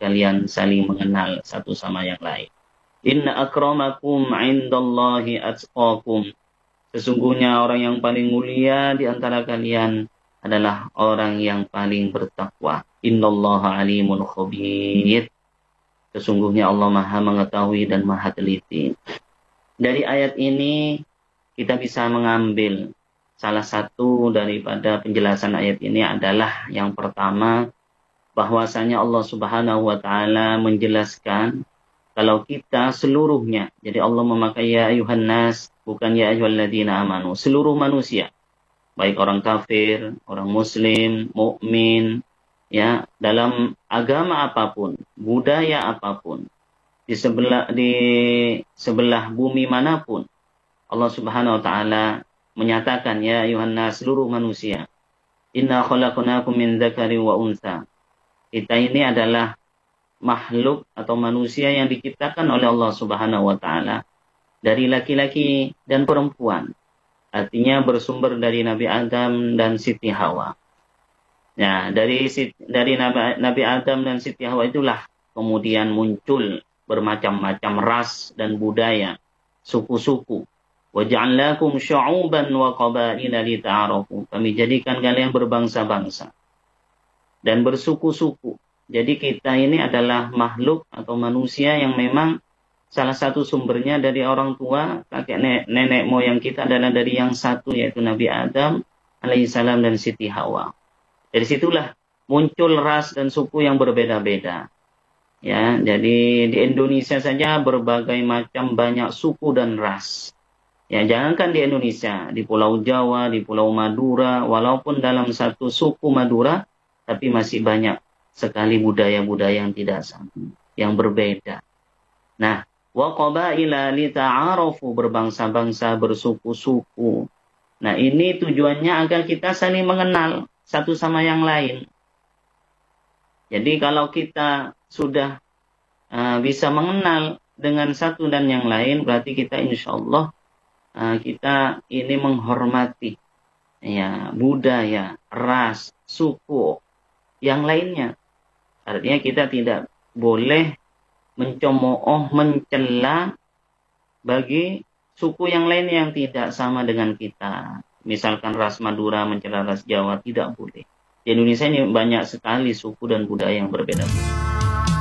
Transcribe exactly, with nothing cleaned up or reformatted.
kalian saling mengenal satu sama yang lain. Inna akramakum indallahi atqakum. Sesungguhnya orang yang paling mulia di antara kalian adalah orang yang paling bertakwa. Innallaha alimun khabir. Sesungguhnya Allah Maha mengetahui dan Maha teliti. Dari ayat ini kita bisa mengambil salah satu daripada penjelasan ayat ini adalah yang pertama, bahwasanya Allah Subhanahu wa taala menjelaskan kalau kita seluruhnya, jadi Allah memakai ya ayuhan nas, bukan ya ayyuhalladzina amanu, seluruh manusia, baik orang kafir, orang muslim, mukmin, ya, dalam agama apapun, budaya apapun, di sebelah di sebelah bumi manapun, Allah Subhanahu wa taala menyatakan ya ayuhan nas, seluruh manusia, inna khalaqnakum min dzakarin wa untha. Kita ini adalah makhluk atau manusia yang diciptakan oleh Allah Subhanahu wa taala dari laki-laki dan perempuan. Artinya bersumber dari Nabi Adam dan Siti Hawa. Nah, dari dari Nabi, Nabi Adam dan Siti Hawa itulah kemudian muncul bermacam-macam ras dan budaya, suku-suku. Wa ja'alnakum syu'uban wa qabaila lita'arafu. Kami jadikan kalian berbangsa-bangsa dan bersuku-suku. Jadi kita ini adalah makhluk atau manusia yang memang salah satu sumbernya dari orang tua, kakek nenek moyang kita adalah dari yang satu, yaitu Nabi Adam alaihissalam dan Siti Hawa. Dari situlah muncul ras dan suku yang berbeda-beda. Ya, jadi di Indonesia saja berbagai macam banyak suku dan ras. Ya, jangankan di Indonesia, di Pulau Jawa, di Pulau Madura, walaupun dalam satu suku Madura, tapi masih banyak sekali budaya-budaya yang tidak sama, yang berbeda. Nah, wa qabaila lita'arafu, berbangsa-bangsa, bersuku-suku. Nah, ini tujuannya agar kita saling mengenal satu sama yang lain. Jadi kalau kita sudah uh, bisa mengenal dengan satu dan yang lain, berarti kita insya Allah uh, kita ini menghormati ya budaya, ras, suku yang lainnya. Artinya kita tidak boleh mencemooh, mencela bagi suku yang lain yang tidak sama dengan kita. Misalkan ras Madura mencela ras Jawa, tidak boleh. Di Indonesia ini banyak sekali suku dan budaya yang berbeda.